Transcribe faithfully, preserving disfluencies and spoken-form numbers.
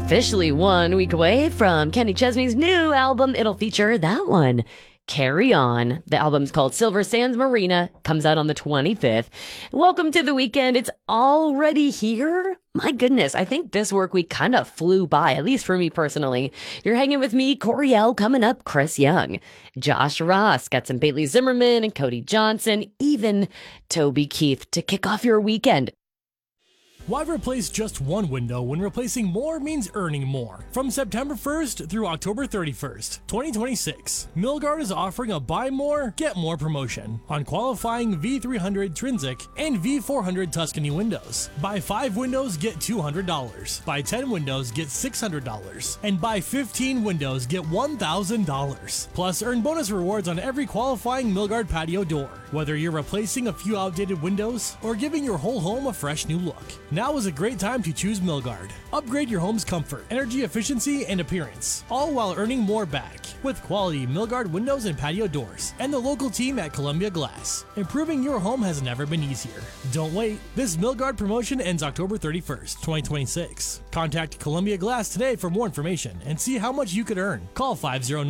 Officially one week away from Kenny Chesney's new album. It'll feature that one, Carry On. The album's called Silver Sands Marina, comes out on the twenty-fifth. Welcome to the weekend. It's already here. My goodness, I think this work week kind of flew by, at least for me personally. You're hanging with me, Coriel, coming up, Chris Young, Josh Ross, got some Bailey Zimmerman and Cody Johnson, even Toby Keith to kick off your weekend. Why replace just one window when replacing more means earning more? From September first through October thirty-first, twenty twenty-six, Milgard is offering a buy more, get more promotion on qualifying V three hundred Trinzic and V four hundred Tuscany windows. Buy five windows, get two hundred dollars. Buy ten windows, get six hundred dollars. And buy fifteen windows, get one thousand dollars. Plus, earn bonus rewards on every qualifying Milgard patio door. Whether you're replacing a few outdated windows or giving your whole home a fresh new look, now is a great time to choose Milgard. Upgrade your home's comfort, energy efficiency, and appearance, all while earning more back with quality Milgard windows and patio doors and the local team at Columbia Glass. Improving your home has never been easier. Don't wait. This Milgard promotion ends October thirty-first, twenty twenty-six. Contact Columbia Glass today for more information and see how much you could earn. Call five oh nine